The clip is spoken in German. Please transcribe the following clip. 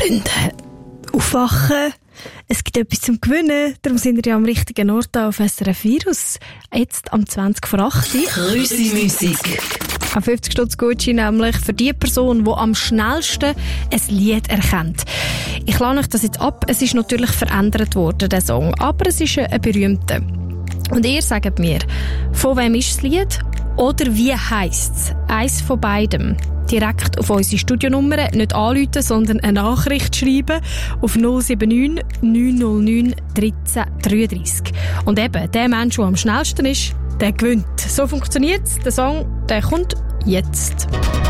Freunde, aufwachen. Es gibt etwas zum Gewinnen. Darum sind wir ja am richtigen Ort auf SRF Virus. Jetzt am 20 vor 8 Uhr. Krüsi-Musik. Ein 50 Stutz Gutschein nämlich für die Person, die am schnellsten ein Lied erkennt. Ich lade euch das jetzt ab. Es ist natürlich verändert worden, der Song. Aber es ist ein berühmter. Und ihr sagt mir, von wem ist das Lied? Oder wie heisst es? Eins von beidem. Direkt auf unsere Studionummer nicht anrufen, sondern eine Nachricht schreiben auf 079 909 1333. Und eben, der Mensch, der am schnellsten ist, der gewinnt. So funktioniert es. Der Song, der kommt jetzt.